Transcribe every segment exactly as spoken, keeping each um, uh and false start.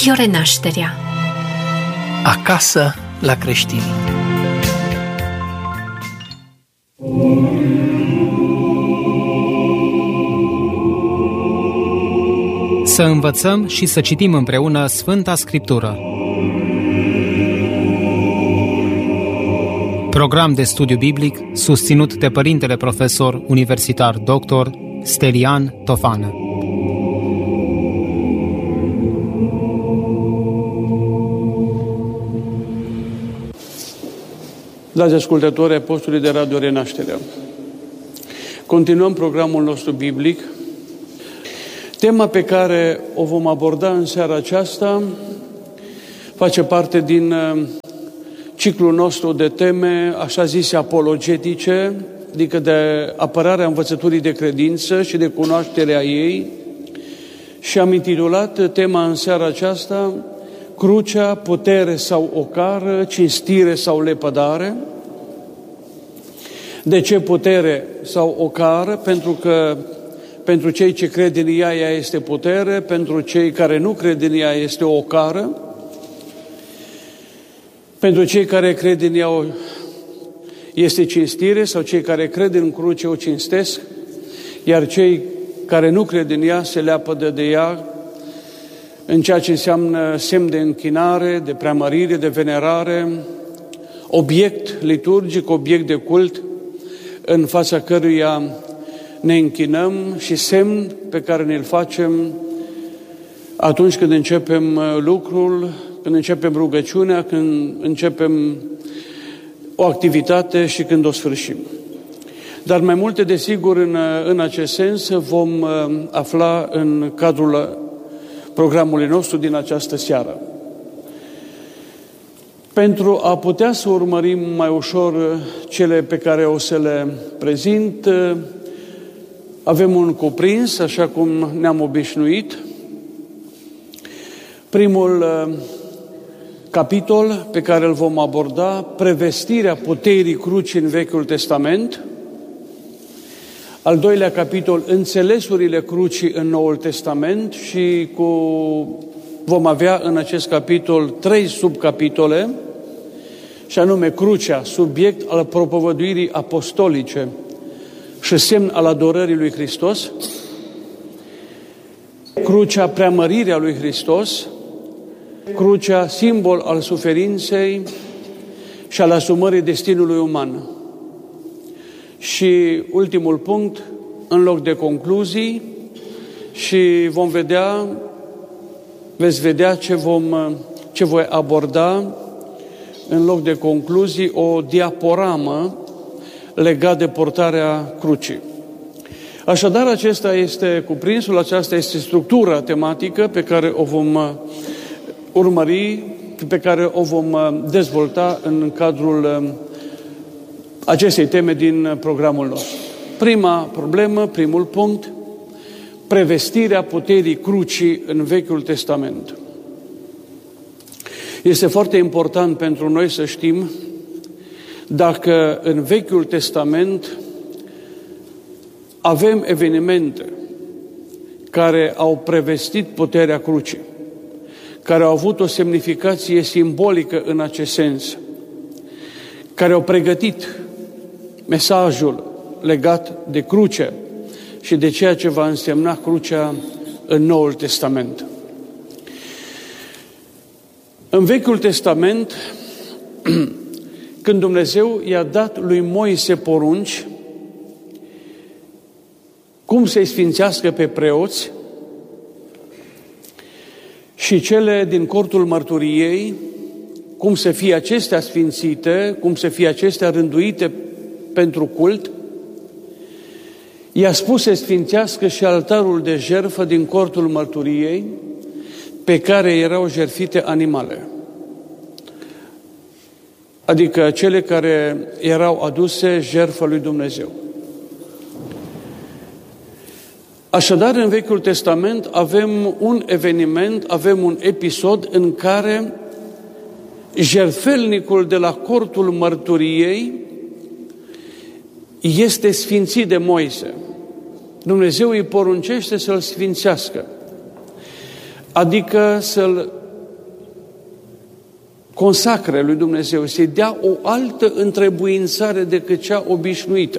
Radio Renașterea. Acasă la creștini. Să învățăm și să citim împreună Sfânta Scriptură. Program de studiu biblic susținut de Părintele Profesor Universitar doctor Stelian Tofană. Dragi ascultători ai postului de Radio Renașterea, continuăm programul nostru biblic. Tema pe care o vom aborda în seara aceasta face parte din ciclul nostru de teme, așa zise, apologetice, adică de apărarea învățăturii de credință și de cunoașterea ei, și am intitulat tema în seara aceasta Crucea, putere sau ocară, cinstire sau lepădare. De ce putere sau ocară? Pentru că pentru cei ce cred în ea, ea este putere, pentru cei care nu cred în ea, este o ocară. Pentru cei care cred în ea, este cinstire, sau cei care cred în cruce o cinstesc, iar cei care nu cred în ea se leapădă de ea în ceea ce înseamnă semn de închinare, de preamărire, de venerare, obiect liturgic, obiect de cult, în fața căruia ne închinăm și semn pe care ne-l facem atunci când începem lucrul, când începem rugăciunea, când începem o activitate și când o sfârșim. Dar mai multe, desigur, în, în acest sens vom afla în cadrul programului nostru din această seară. Pentru a putea să urmărim mai ușor cele pe care o să le prezint, avem un cuprins, așa cum ne-am obișnuit. Primul capitol pe care îl vom aborda, prevestirea puterii crucii în Vechiul Testament. Al doilea capitol, înțelesurile crucii în Noul Testament, și cu, vom avea în acest capitol trei subcapitole, și anume crucea, subiect al propovăduirii apostolice și semn al adorării lui Hristos, crucea, preamărirea lui Hristos, crucea, simbol al suferinței și al asumării destinului uman. Și ultimul punct, în loc de concluzii, și vom vedea, veți vedea ce, vom, ce voi aborda în loc de concluzii, o diaporamă legat de portarea crucii. Așadar, acesta este cuprinsul, aceasta este structura tematică pe care o vom urmări, pe care o vom dezvolta în cadrul acestei teme din programul nostru. Prima problemă, primul punct, prevestirea puterii crucii în Vechiul Testament. Este foarte important pentru noi să știm dacă în Vechiul Testament avem evenimente care au prevestit puterea crucii, care au avut o semnificație simbolică în acest sens, care au pregătit mesajul legat de cruce și de ceea ce va însemna crucea în Noul Testament. În Vechiul Testament, când Dumnezeu i-a dat lui Moise porunci cum să-i sfințească pe preoți și cele din cortul mărturiei, cum să fie acestea sfințite, cum să fie acestea rânduite pentru cult, i-a spus să sfințească și altarul de jertfă din cortul mărturiei, pe care erau jertfite animale. Adică cele care erau aduse jertfă lui Dumnezeu. Așadar, în Vechiul Testament avem un eveniment, avem un episod în care jertfelnicul de la cortul mărturiei este sfințit de Moise. Dumnezeu îi poruncește să-l sfințească, adică să-l consacre lui Dumnezeu, să-i dea o altă întrebuințare decât cea obișnuită.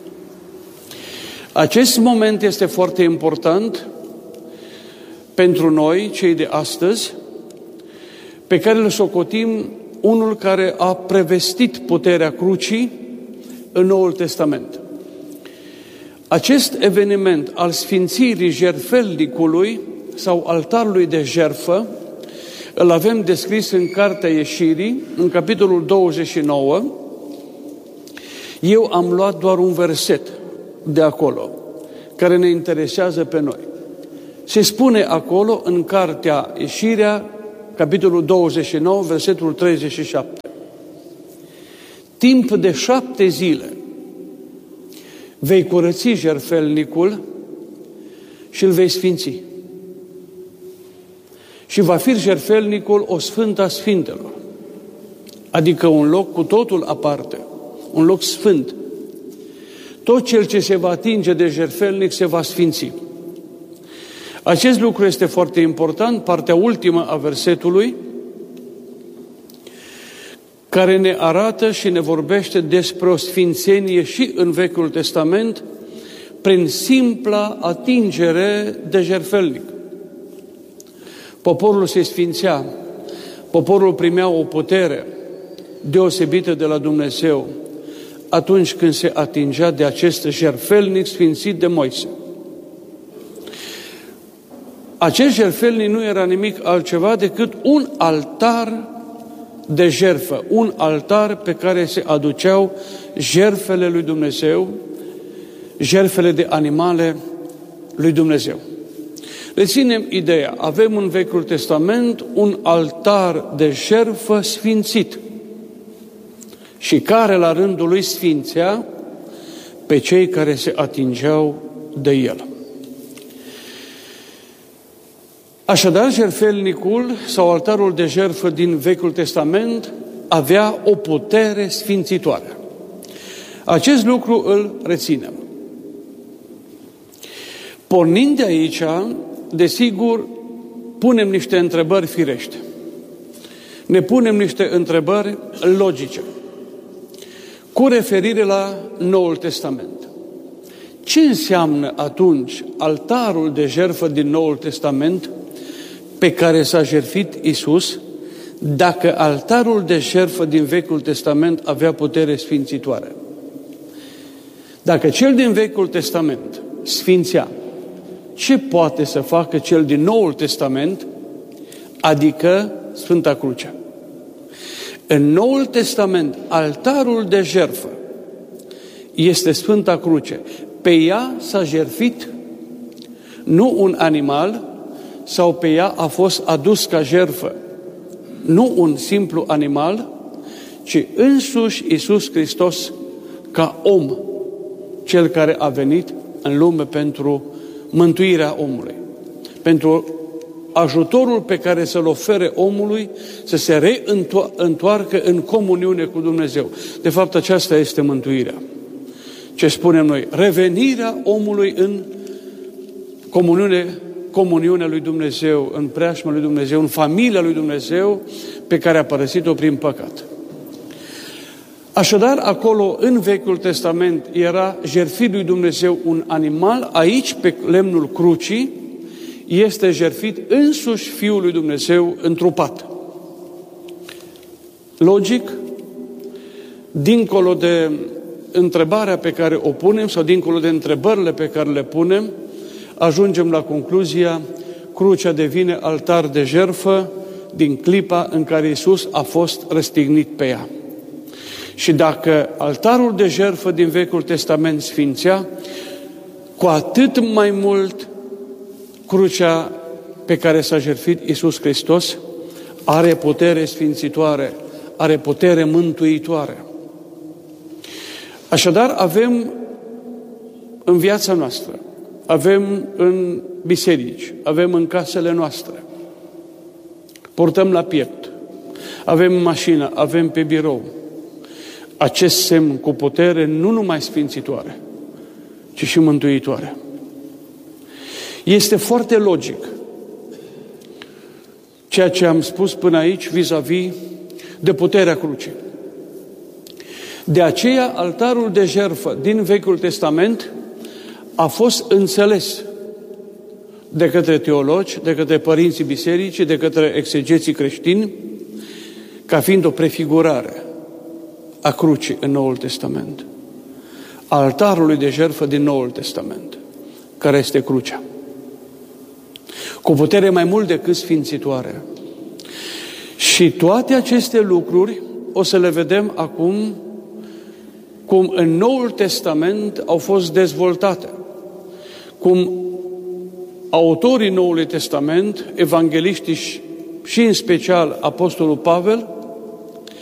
Acest moment este foarte important pentru noi, cei de astăzi, pe care îl socotim unul care a prevestit puterea crucii în Noul Testament. Acest eveniment al sfințirii jertfelnicului sau altarului de jertfă îl avem descris în Cartea Ieșirii, în capitolul douăzeci și nouă. Eu am luat doar un verset de acolo, care ne interesează pe noi. Se spune acolo, în Cartea Ieșirea, capitolul douăzeci și nouă, versetul treizeci și șapte. Timp de șapte zile vei curăți jertfelnicul și îl vei sfinți. Și va fi jertfelnicul o sfântă a sfintelor, adică un loc cu totul aparte, un loc sfânt. Tot cel ce se va atinge de jertfelnic se va sfinți. Acest lucru este foarte important, partea ultimă a versetului, care ne arată și ne vorbește despre o sfințenie și în Vechiul Testament, prin simpla atingere de jertfelnic. Poporul se sfințea, poporul primea o putere deosebită de la Dumnezeu atunci când se atingea de acest jertfelnic sfințit de Moise. Acest jertfelnic nu era nimic altceva decât un altar de jertfă, un altar pe care se aduceau jertfele lui Dumnezeu, jertfele de animale lui Dumnezeu. Reținem ideea, avem în Vechiul Testament un altar de jertfă sfințit și care la rândul lui sfințea pe cei care se atingeau de el. Așadar, jertfelnicul sau altarul de jertfă din Vechiul Testament avea o putere sfințitoare. Acest lucru îl reținem. Pornind de aici, desigur, punem niște întrebări firește. Ne punem niște întrebări logice, cu referire la Noul Testament. Ce înseamnă atunci altarul de jertfă din Noul Testament pe care s-a jertfit Iisus, dacă altarul de jertfă din Vechiul Testament avea putere sfințitoare? Dacă cel din Vechiul Testament sfințea, ce poate să facă cel din Noul Testament, adică Sfânta Cruce? În Noul Testament, altarul de jertfă este Sfânta Cruce. Pe ea s-a jertfit nu un animal, sau pe ea a fost adus ca jertfă nu un simplu animal, ci însuși Iisus Hristos ca om, cel care a venit în lume pentru mântuirea omului, pentru ajutorul pe care să-l ofere omului să se reîntoarcă în comuniune cu Dumnezeu. De fapt, aceasta este mântuirea. Ce spunem noi? Revenirea omului în comuniune, comuniunea lui Dumnezeu, în preajma lui Dumnezeu, în familia lui Dumnezeu pe care a părăsit-o prin păcat. Așadar, acolo, în Vechiul Testament, era jertfit lui Dumnezeu un animal, aici, pe lemnul crucii, este jertfit însuși Fiul lui Dumnezeu întrupat. Logic, dincolo de întrebarea pe care o punem, sau dincolo de întrebările pe care le punem, ajungem la concluzia, crucea devine altar de jertfă din clipa în care Iisus a fost răstignit pe ea. Și dacă altarul de jertfă din Vechiul Testament sfințea, cu atât mai mult crucea pe care s-a jertfit Iisus Hristos are putere sfințitoare, are putere mântuitoare. Așadar, avem în viața noastră, avem în biserici, avem în casele noastre, purtăm la piept, avem în mașină, avem pe birou, acest semn cu putere nu numai sfințitoare, ci și mântuitoare. Este foarte logic ceea ce am spus până aici vis-a-vis de puterea crucii. De aceea, altarul de jertfă din Vechiul Testament a fost înțeles de către teologi, de către părinții bisericii, de către exegeții creștini, ca fiind o prefigurare a crucii în Noul Testament. Altarului de jertfă din Noul Testament, care este crucea. Cu putere mai mult decât sfințitoare. Și toate aceste lucruri o să le vedem acum cum în Noul Testament au fost dezvoltate. Cum autorii Noului Testament, evangeliștii și în special Apostolul Pavel,